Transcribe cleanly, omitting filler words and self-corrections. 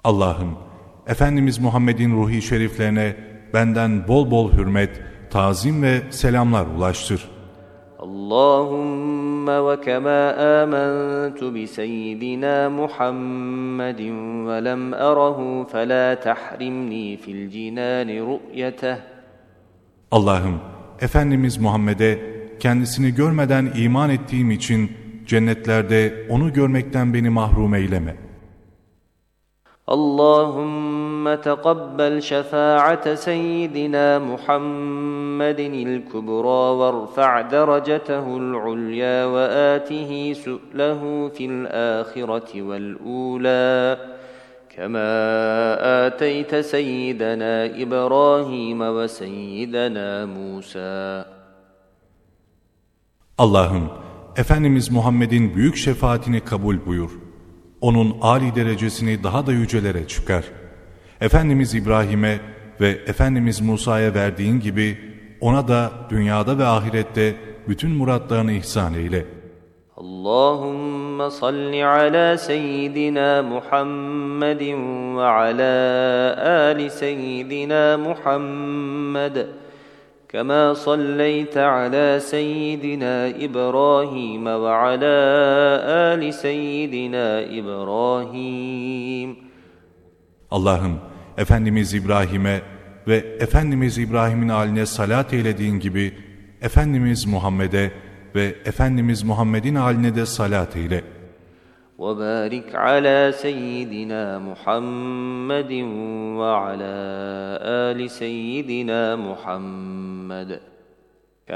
Allah'ım, Efendimiz Muhammed'in ruhi şeriflerine benden bol bol hürmet, tazim ve selamlar ulaştır. Allahümme ve kema âmentu bi seyyidina Muhammedin ve lem erahu felâ tahrimni fil cinâni ru'yeteh. Allah'ım, Efendimiz Muhammed'e kendisini görmeden iman ettiğim için cennetlerde onu görmekten beni mahrum eyleme. Allahümme teqabbel şefâ'ate seyyidina Muhammedinil kubra ve rfa' derecetehu'l ulya ve âtihi su'lehu fil âhireti vel ûlâ. كما آتيت سيدنا إبراهيم وسيدنا موسى. Allah'ım, Efendimiz Muhammed'in büyük şefaatini kabul buyur. Onun âli derecesini daha da yücelere çıkar. Efendimiz İbrahim'e ve Efendimiz Musa'ya verdiğin gibi ona da dünyada ve ahirette bütün muratlarını ihsan eyle. Allahümme salli ala seyyidina Muhammedin ve ala ali seyyidina Muhammed. Kema salleyte ala seyyidina İbrahim ve ala ali seyyidina İbrahim. Allah'ım, Efendimiz İbrahim'e ve Efendimiz İbrahim'in haline salat eylediğin gibi Efendimiz Muhammed'e ve Efendimiz Muhammed'in haline de salat eyle. وَبَارِكْ عَلَى سَيِّدِنَا مُحَمَّدٍ وَعَلَى آلِ سَيِّدِنَا مُحَمَّدٍ